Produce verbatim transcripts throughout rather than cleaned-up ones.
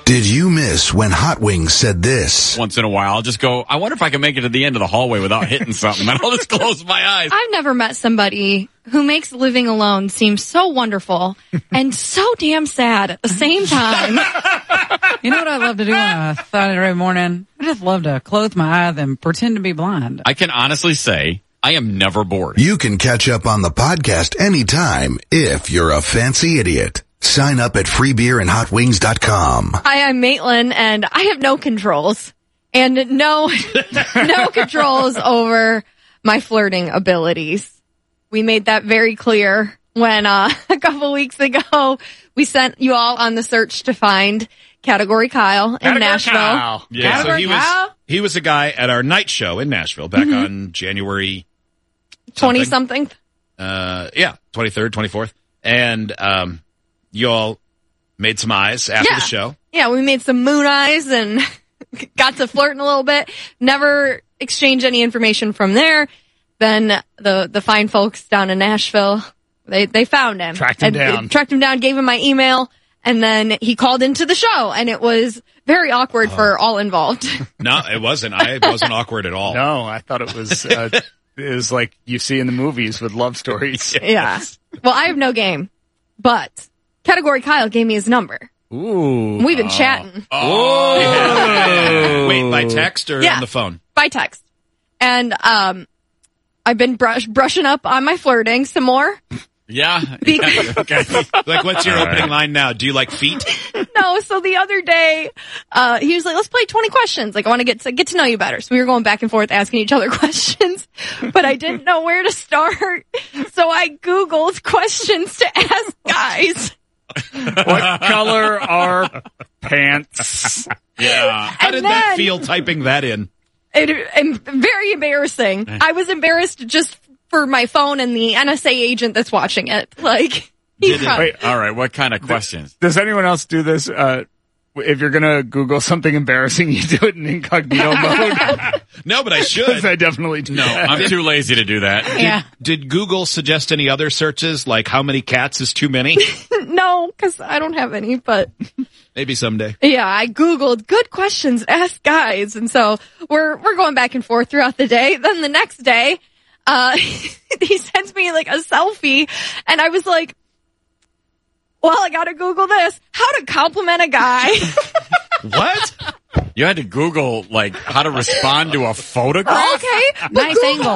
Did you miss when Hot Wings said this? Once in a while, I'll just go, I wonder if I can make it to the end of the hallway without hitting something. And I'll just close my eyes. I've never met somebody who makes living alone seem so wonderful and so damn sad at the same time. You know what I love to do on a Saturday morning? I just love to close my eyes and pretend to be blind. I can honestly say I am never bored. You can catch up on the podcast anytime if you're a fancy idiot. Sign up at free beer and hot wings dot com. Hi, I'm Maitland, and I have no controls. And no, no controls over my flirting abilities. We made that very clear when uh, a couple weeks ago we sent you all on the search to find Category Kyle in Category Nashville. Kyle. Yeah, Category so he Kyle? was he was a guy at our night show in Nashville back mm-hmm. on January twenty-something. Uh, yeah, twenty-third, twenty-fourth. And um, you all made some eyes after yeah. the show. Yeah, we made some moon eyes and got to flirting a little bit. Never exchanged any information from there. Then the the fine folks down in Nashville, they they found him. Tracked him and, down. Tracked him down, gave him my email, and then he called into the show, and it was very awkward oh. for all involved. No, it wasn't. I it wasn't awkward at all. No, I thought it was uh, it was like you see in the movies with love stories. Yeah. Well, I have no game, but Category Kyle gave me his number. Ooh. We've been oh. chatting. Oh. Yeah. Wait, by text or yeah, on the phone? By text. And um, I've been brush, brushing up on my flirting some more. Yeah. Be- okay. Like, what's your All opening right. line now? Do you like feet? No, so the other day, uh, he was like, let's play twenty questions. Like, I want to get to get to know you better. So we were going back and forth asking each other questions, but I didn't know where to start. So I Googled questions to ask guys. What color are pants? Yeah. How And did then- that feel typing that in? It, it, very embarrassing. I was embarrassed just for my phone and the N S A agent that's watching it. Like, he Did it- probably- Wait, All right, what kind of questions? does anyone else do this? Uh, if you're gonna Google something embarrassing, you do it in incognito mode. No, but I Because should. I definitely do. No, that. I'm too lazy to do that. Yeah. Did Google suggest any other searches, like how many cats is too many? no, because I don't have any, but Maybe someday. yeah, I Googled good questions, ask guys. And so we're, we're going back and forth throughout the day. Then the next day, uh, he sends me like a selfie and I was like, well, I gotta Google this. How to compliment a guy. What? You had to Google, like, how to respond to a photograph? Okay. Nice angle.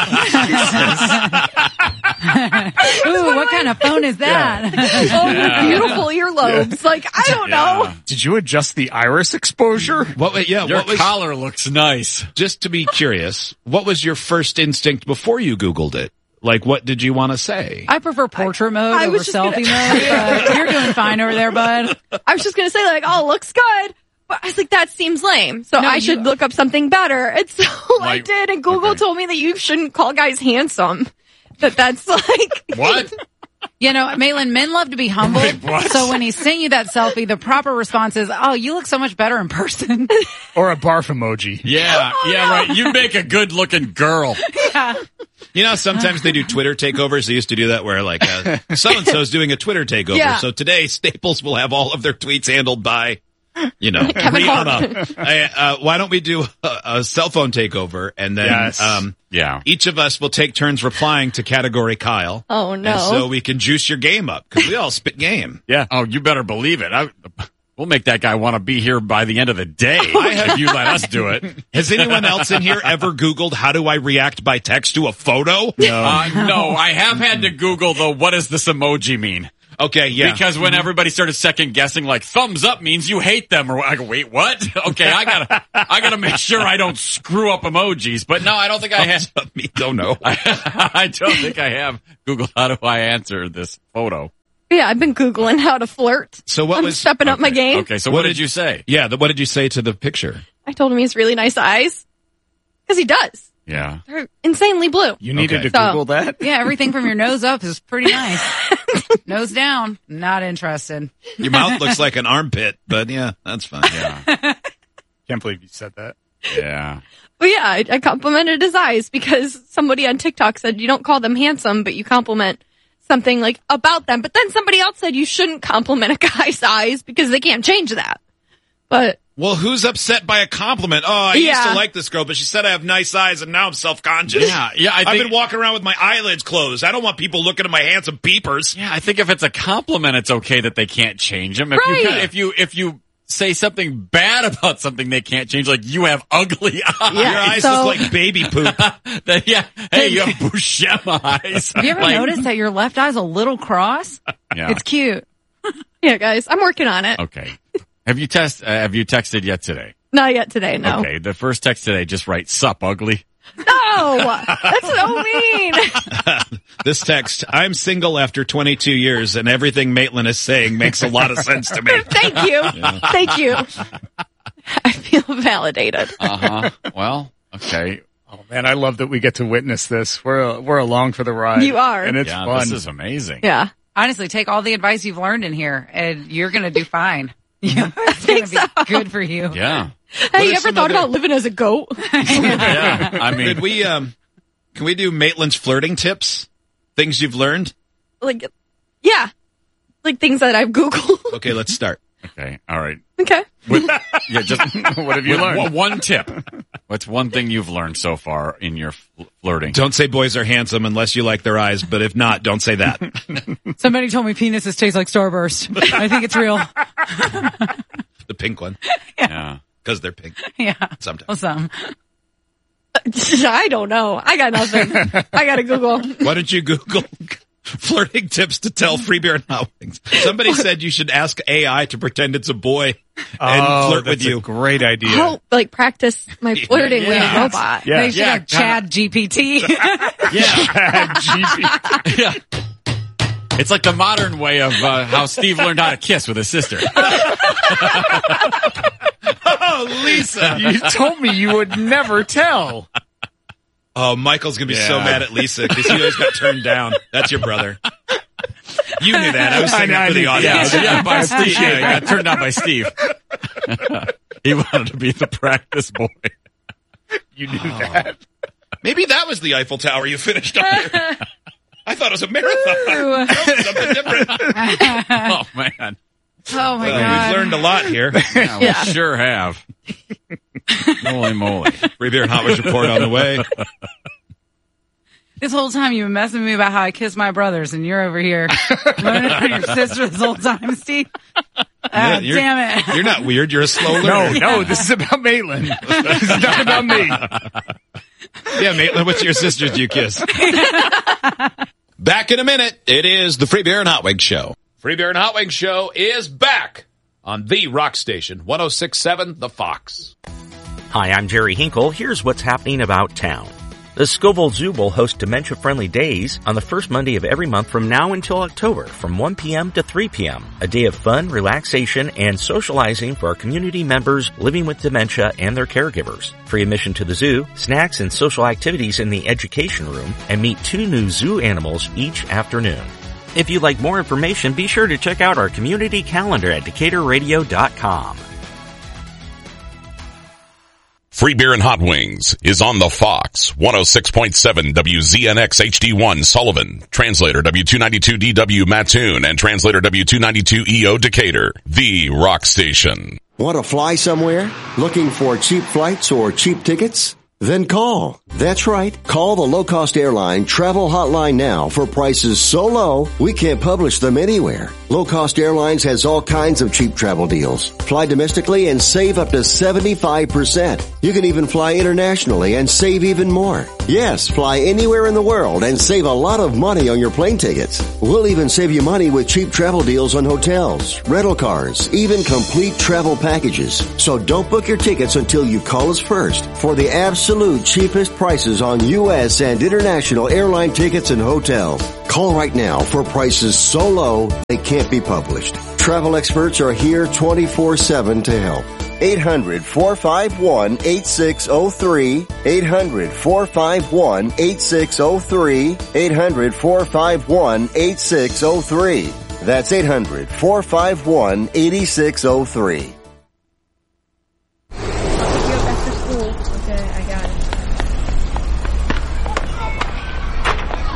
Ooh, what kind of phone is that? Oh, Yeah. beautiful earlobes. Like, I don't know. Did you adjust the iris exposure? What? Yeah. Your what was? collar looks nice. Just to be curious, what was your first instinct before you Googled it? Like, what did you want to say? I prefer portrait mode I over was just selfie gonna- mode, but you're doing fine over there, bud. I was just gonna say like, oh, looks good. But I was like, that seems lame. So No, I you- should look up something better. And so I Like- did. And Google okay. told me that you shouldn't call guys handsome. That that's like, What? You know, Maitland, men love to be humble. what? So when he sent you that selfie, the proper response is, oh, you look so much better in person. Or a barf emoji? Yeah, Oh, yeah, right. You make a good looking girl. Yeah. You know, sometimes they do Twitter takeovers. They used to do that where, like, uh, so-and-so's doing a Twitter takeover. Yeah. So today, Staples will have all of their tweets handled by, you know, Kevin Rihanna. I, uh, why don't we do a, a cell phone takeover? And then Yes. um, Yeah. each of us will take turns replying to Category Kyle. oh no. And so we can juice your game up, because we all spit game. Yeah. Oh, you better believe it. I, we'll make that guy want to be here by the end of the day if you let us do it. Has anyone else in here ever Googled, how do I react by text to a photo? No. Uh, no, I have had to Google the what does this emoji mean? Okay, yeah. Because when everybody started second guessing, like thumbs up means you hate them, or I go, wait, what? Okay, I gotta, I gotta make sure I don't screw up emojis. But no, I don't think I have. Me don't know. I don't think I have Googled how do I answer this photo. Yeah, I've been Googling how to flirt. So what I'm was- stepping up my game. Okay, so What what, did- did you say? Yeah, the, what did you say to the picture? I told him he has really nice eyes. Cause he does. Yeah. They're insanely blue. You needed Okay. to So- Google that? Yeah, everything from your nose up is pretty nice. Nose down, not interested. Your mouth looks like an armpit, but yeah, that's fine. Yeah. Can't believe you said that. Yeah. But yeah, I, I complimented his eyes because somebody on TikTok said you don't call them handsome, but you compliment something like about them. But then somebody else said you shouldn't compliment a guy's eyes because they can't change that. But Well, who's upset by a compliment? Oh, I used Yeah. to like this girl, but she said I have nice eyes, and now I'm self-conscious. Yeah, yeah, I I've think- been walking around with my eyelids closed. I don't want people looking at my handsome peepers. Yeah, I think if it's a compliment, it's okay that they can't change them. If Right. you if you if you say something bad about something they can't change, like you have ugly eyes. Yeah, Your eyes so- look like baby poop. Then, yeah, hey, you have Buscema eyes. Have you ever Like- noticed that your left eye's a little cross? Yeah. It's cute. yeah, guys, I'm working on it. Okay. Have you test? Uh, have you texted yet today? Not yet today, no. Okay. The first text today, just write "sup ugly." No! That's so mean. This text, I'm single after twenty-two years, and everything Maitland is saying makes a lot of sense to me. Thank you. Thank you. I feel validated. Uh huh. Well, okay. Oh man, I love that we get to witness this. We're we're along for the ride. You are. and it's Yeah, fun. this is amazing. Yeah. Honestly, take all the advice you've learned in here, and you're going to do fine. Yeah, it's going to be so. good for you. Yeah. Hey, are you ever some thought other- about living as a goat? Yeah. I Did mean, we, um, can we do Maitland's flirting tips? Things you've learned? like, yeah. Like things that I've Googled. Okay, let's start. okay. All right. Okay. With, yeah. Just What have you with learned? one- One tip. What's one thing you've learned so far in your fl- flirting? Don't say boys are handsome unless you like their eyes, but if not, don't say that. Somebody told me penises taste like Starburst. I think it's real. The pink one, Yeah. because they're pink Yeah. sometimes. Well, some. I don't know. I got nothing. I got to Google. Why don't you Google flirting tips to tell free beer and hot wings? Somebody said you should ask A I to pretend it's a boy and oh, flirt that's with you. a great idea. I'll like practice my flirting with a robot. Yeah. They should Yeah, have Chad G P T. Yeah. G P. Yeah. It's like the modern way of uh, how Steve learned how to kiss with his sister. Oh, Lisa. You told me you would never tell. Oh, Michael's going to be so Yeah. mad at Lisa because he always got turned down. That's your brother. You knew that. I was saying I know, that I for the knew- audience. Yeah, yeah, by I Steve. appreciate Yeah, he got turned down by Steve. He wanted to be the practice boy. You knew that. Maybe that was the Eiffel Tower you finished under. I thought it was a marathon. Something different. Oh, man. Oh, my Well, God. we've learned a lot here. Yeah, we Yeah. sure have. Holy moly. Free beer and hot wings report on the way. This whole time you've been messing with me about how I kiss my brothers, and you're over here learning on your sister this whole time, Steve. Ah, you're, damn it. You're not weird. You're a slow No, learner. no, this is about Maitland. This is not about me. Yeah, Maitland, which of your sisters do you kiss? Back in a minute. It is the Free Beer and Hot Wings Show. Free Beer and Hot Wings Show is back on the Rock Station, one oh six point seven The Fox. Hi, I'm Jerry Hinkle. Here's what's happening about town. The Scoville Zoo will host dementia-friendly days on the first Monday of every month from now until October from one p.m. to three p.m. A day of fun, relaxation, and socializing for our community members living with dementia and their caregivers. Free admission to the zoo, snacks and social activities in the education room, and meet two new zoo animals each afternoon. If you'd like more information, be sure to check out our community calendar at decatur radio dot com. Free Beer and Hot Wings is on the Fox, one oh six point seven W Z N X H D one Sullivan, translator W two ninety-two D W Mattoon, and translator W two ninety-two E O Decatur, the rock station. Want to fly somewhere? Looking for cheap flights or cheap tickets? Then call. That's right. Call the low-cost airline travel hotline now for prices so low we can't publish them anywhere. Low Cost Airlines has all kinds of cheap travel deals. Fly domestically and save up to seventy-five percent. You can even fly internationally and save even more. Yes, fly anywhere in the world and save a lot of money on your plane tickets. We'll even save you money with cheap travel deals on hotels, rental cars, even complete travel packages. So don't book your tickets until you call us first for the absolute cheapest prices on U S and international airline tickets and hotels. Call right now for prices so low they can't be published. Travel experts are here twenty-four seven to help. eight hundred, four five one, eight six zero three. eight hundred, four five one, eight six zero three. eight hundred, four five one, eight six zero three. That's eight hundred, four five one, eight six zero three.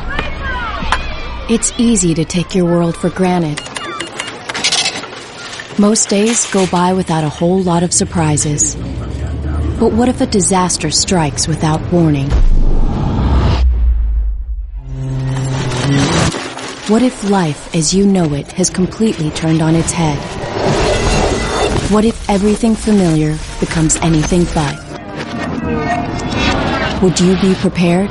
It's easy to take your world for granted. Most days go by without a whole lot of surprises. But what if a disaster strikes without warning? What if life as you know it has completely turned on its head? What if everything familiar becomes anything but? Would you be prepared?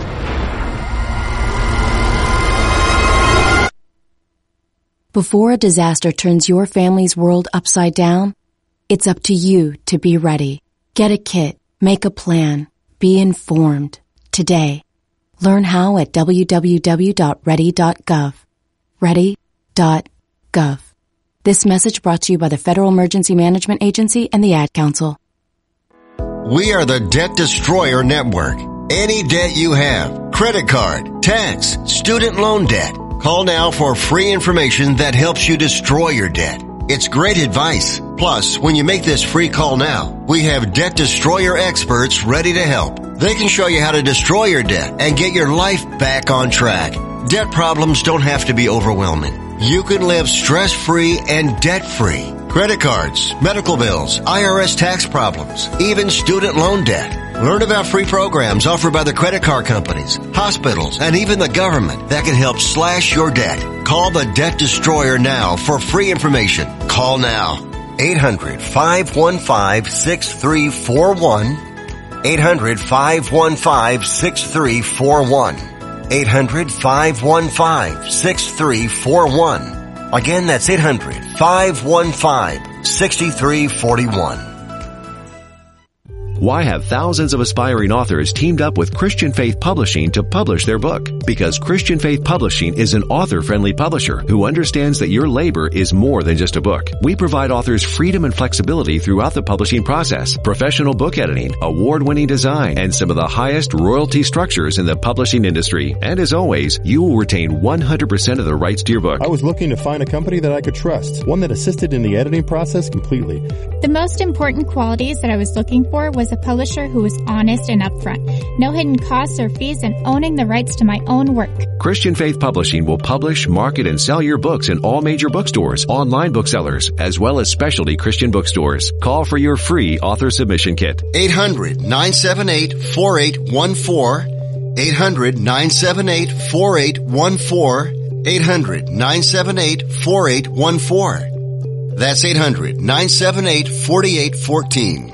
Before a disaster turns your family's world upside down, it's up to you to be ready. Get a kit, make a plan, be informed. Today, learn how at w w w dot ready dot gov. ready dot gov. This message brought to you by the Federal Emergency Management Agency and the Ad Council. We are the Debt Destroyer Network. Any debt you have, credit card, tax, student loan debt, call now for free information that helps you destroy your debt. It's great advice. Plus, when you make this free call now, we have debt destroyer experts ready to help. They can show you how to destroy your debt and get your life back on track. Debt problems don't have to be overwhelming. You can live stress-free and debt-free. Credit cards, medical bills, I R S tax problems, even student loan debt. Learn about free programs offered by the credit card companies, hospitals, and even the government that can help slash your debt. Call the Debt Destroyer now for free information. Call now. eight hundred, five one five, six three four one. eight hundred, five one five, six three four one. eight hundred, five one five, six three four one. Again, that's eight hundred, five one five, six three four one. Why have thousands of aspiring authors teamed up with Christian Faith Publishing to publish their book? Because Christian Faith Publishing is an author-friendly publisher who understands that your labor is more than just a book. We provide authors freedom and flexibility throughout the publishing process, professional book editing, award-winning design, and some of the highest royalty structures in the publishing industry. And as always, you will retain one hundred percent of the rights to your book. I was looking to find a company that I could trust, one that assisted in the editing process completely. The most important qualities that I was looking for was a publisher who was honest and upfront, no hidden costs or fees, and owning the rights to my own work. Christian Faith Publishing will publish, market, and sell your books in all major bookstores, online booksellers, as well as specialty Christian bookstores. Call for your free author submission kit. eight hundred, nine seven eight, four eight one four. eight hundred, nine seven eight, four eight one four. eight hundred, nine seven eight, four eight one four. That's eight hundred, nine seven eight, four eight one four.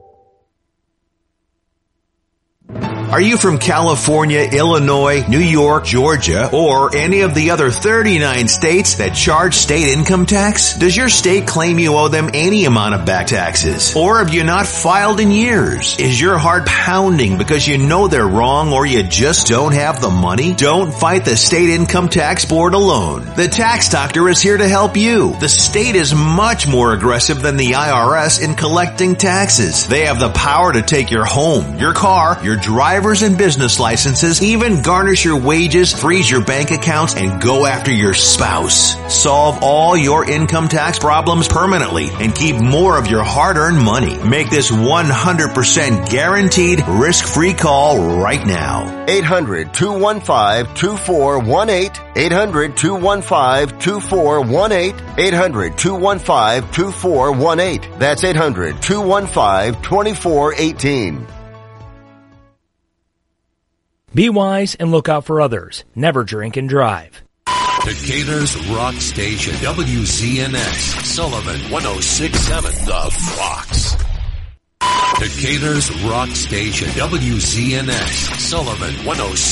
Are you from California, Illinois, New York, Georgia, or any of the other thirty-nine states that charge state income tax? Does your state claim you owe them any amount of back taxes? Or have you not filed in years? Is your heart pounding because you know they're wrong or you just don't have the money? Don't fight the state income tax board alone. The Tax Doctor is here to help you. The state is much more aggressive than the I R S in collecting taxes. They have the power to take your home, your car, your driver, and business licenses, even garnish your wages, freeze your bank accounts, and go after your spouse. Solve all your income tax problems permanently and keep more of your hard-earned money. Make this one hundred percent guaranteed risk-free call right now. eight hundred, two one five, two four one eight. eight hundred, two one five, two four one eight. eight hundred, two one five, two four one eight. That's eight hundred, two one five, two four one eight. Be wise and look out for others. Never drink and drive. Decatur's Rock Station, W Z N X, Sullivan, one oh six point seven, The Fox. Decatur's Rock Station, W Z N X, Sullivan, one oh six.